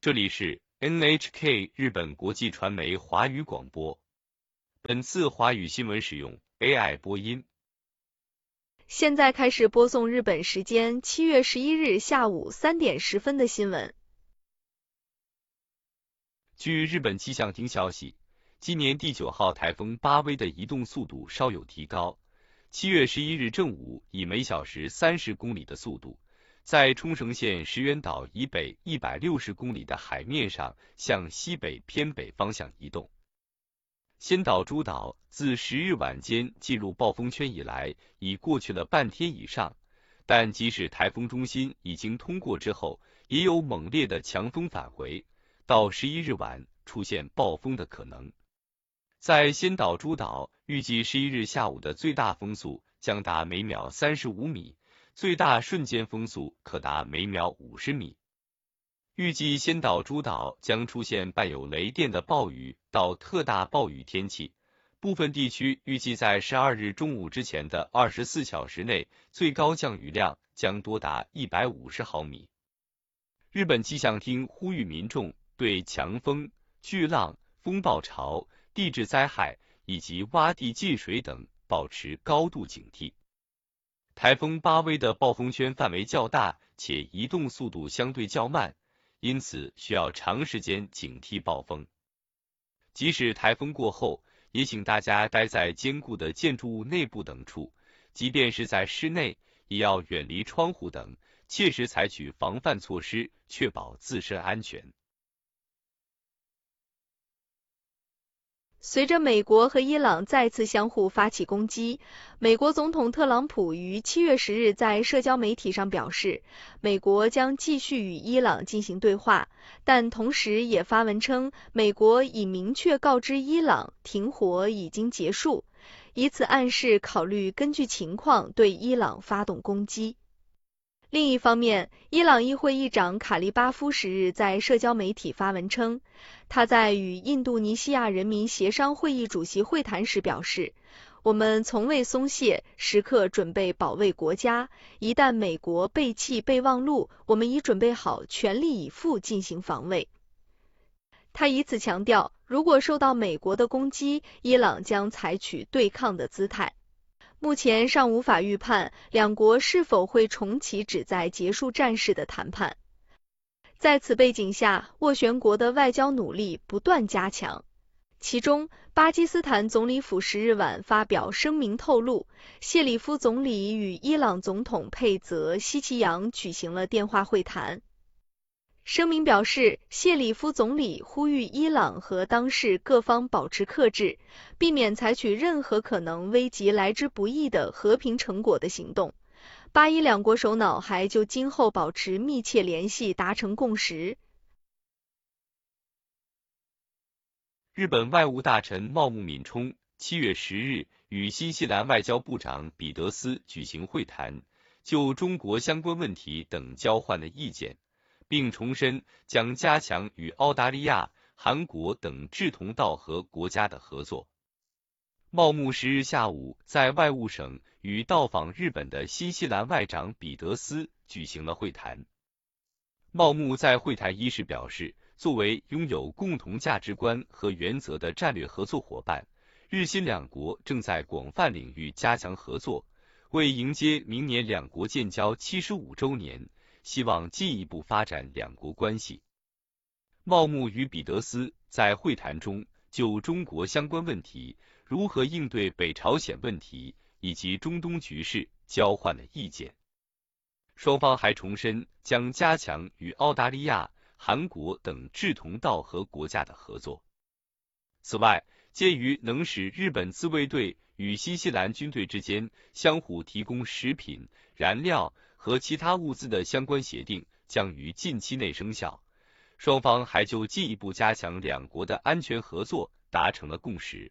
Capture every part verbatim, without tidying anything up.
这里是 N H K 日本国际传媒华语广播。本次华语新闻使用 A I 播音。 现在开始播送日本时间七月十一日下午三点十分的新闻。 据日本气象厅消息，今年第九号台风巴威的移动速度稍有提高，七月十一日正午以每小时三十公里的速度，在冲绳县石垣岛以北一百六十公里的海面上向西北偏北方向移动。仙岛诸岛自十日晚间进入暴风圈以来，已过去了半天以上，但即使台风中心已经通过之后，也有猛烈的强风返回，到十一日晚出现暴风的可能。在仙岛诸岛，预计十一日下午的最大风速将达每秒三十五米，最大瞬间风速可达每秒五十米。预计仙岛诸岛将出现伴有雷电的暴雨到特大暴雨天气，部分地区预计在十二日中午之前的二十四小时内，最高降雨量将多达一百五十毫米。日本气象厅呼吁民众对强风、巨浪、风暴潮、地质灾害以及洼地进水等保持高度警惕。台风巴威的暴风圈范围较大，且移动速度相对较慢，因此需要长时间警惕暴风。即使台风过后，也请大家待在坚固的建筑物内部等处，即便是在室内，也要远离窗户等，切实采取防范措施，确保自身安全。 随着美国和伊朗再次相互发起攻击，美国总统特朗普于七月十日在社交媒体上表示，美国将继续与伊朗进行对话，但同时也发文称，美国已明确告知伊朗停火已经结束，以此暗示考虑根据情况对伊朗发动攻击。另一方面，伊朗议会议长卡利巴夫十日在社交媒体发文称，他在与印度尼西亚人民协商会议主席会谈时表示，我们从未松懈，时刻准备保卫国家，一旦美国背弃备忘录，我们已准备好全力以赴进行防卫。他以此强调，如果受到美国的攻击，伊朗将采取对抗的姿态。目前尚无法预判两国是否会重启旨在结束战事的谈判。在此背景下，斡旋国的外交努力不断加强。其中，巴基斯坦总理府十日晚发表声明透露，谢里夫总理与伊朗总统佩泽希奇扬举行了电话会谈。声明表示，谢里夫总理呼吁伊朗和当事各方保持克制，避免采取任何可能危及来之不易的和平成果的行动。巴伊两国首脑还就今后保持密切联系达成共识。 日本外务大臣茂木敏充七月十日与新西兰外交部长彼得斯举行会谈，就中国相关问题等交换了意见，并重申将加强与澳大利亚、韩国等志同道合国家的合作。茂木十日下午在外务省与到访日本的新西兰外长彼得斯举行了会谈。茂木在会谈伊始表示，作为拥有共同价值观和原则的战略合作伙伴，日新两国正在广泛领域加强合作，为迎接明年两国建交七十五周年，希望进一步发展两国关系。茂木与彼得斯在会谈中就中国相关问题，如何应对北朝鲜问题以及中东局势交换了意见。双方还重申将加强与澳大利亚、韩国等志同道合国家的合作。此外，鉴于能使日本自卫队与新西兰军队之间相互提供食品、燃料和其他物资的相关协定将于近期内生效，双方还就进一步加强两国的安全合作达成了共识。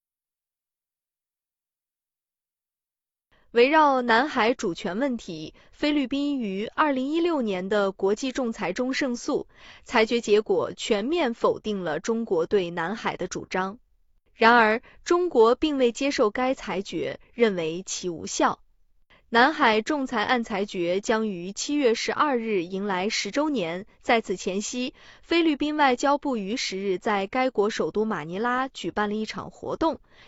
围绕南海主权问题，菲律宾于二零一六年的国际仲裁中胜诉，裁决结果全面否定了中国对南海的主张。然而，中国并未接受该裁决，认为其无效。 南海仲裁案裁决将于七月十二日迎来十周年，在此前夕，菲律宾外交部于十日在该国首都马尼拉举办了一场活动，